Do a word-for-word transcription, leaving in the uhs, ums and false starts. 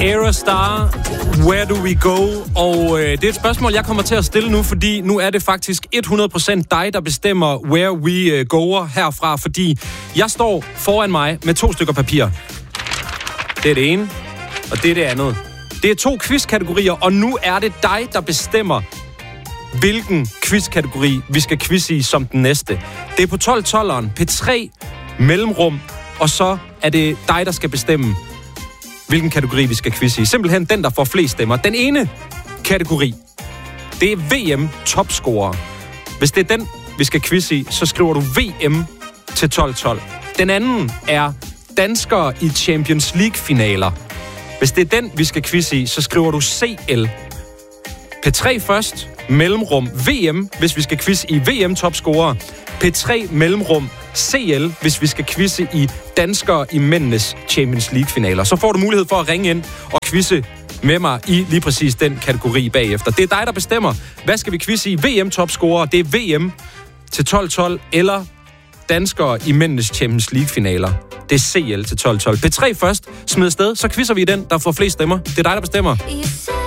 Aerostar, Where Do We Go? Og øh, det er et spørgsmål, jeg kommer til at stille nu, fordi nu er det faktisk hundrede procent dig, der bestemmer Where We Goer herfra, fordi jeg står foran mig med to stykker papir. Det er det ene, og det er det andet. Det er to quizkategorier, og nu er det dig, der bestemmer, hvilken quizkategori vi skal quizze i som den næste. Det er på tolv tolveren, P tre, mellemrum, og så er det dig, der skal bestemme, hvilken kategori vi skal quizze i. Simpelthen den, der får flest stemmer. Den ene kategori, det er V M topscorer. Hvis det er den, vi skal quizze i, så skriver du V M til tolv tolv. Den anden er danskere i Champions League-finaler. Hvis det er den, vi skal quizze i, så skriver du C L. P tre først, mellemrum V M, hvis vi skal quizze i V M topscorer. P tre mellemrum C L, hvis vi skal quizze i danskere i mændenes Champions League-finaler. Så får du mulighed for at ringe ind og quizze med mig i lige præcis den kategori bagefter. Det er dig, der bestemmer. Hvad skal vi quizze i? V M topscorer, det er V M til tolv tolv, eller danskere i mændenes Champions League-finaler. Det er C L til tolv tolv. P tre først, smid afsted, så quizzer vi i den, der får flest stemmer. Det er dig, der bestemmer.